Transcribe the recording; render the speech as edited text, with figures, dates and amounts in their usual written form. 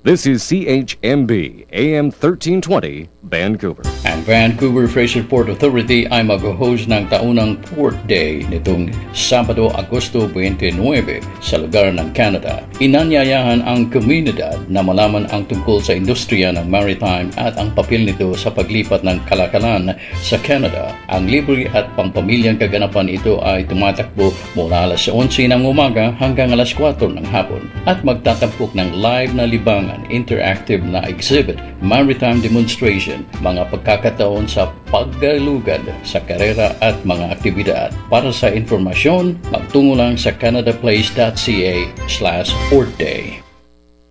This is CHMB AM 1320 Vancouver. Ang Vancouver Fraser Port Authority ay mag-host ng taunang Port Day nitong Sabado, Agosto 29 sa lugar ng Canada. Inanyayahan ang komunidad na malaman ang tungkol sa industriya ng maritime at ang papel nito sa paglipat ng kalakalan sa Canada. Ang libre at pampamilyang kaganapan ito ay tumatakbo mula alas 11 ng umaga hanggang alas 4 ng hapon at magtatampok ng live na libangan, interactive na exhibit, maritime demonstration, mga pagkakataon sa paggalugad sa karera at mga aktibidad. Para sa informasyon, magtungo lang sa canadaplace.ca/portday.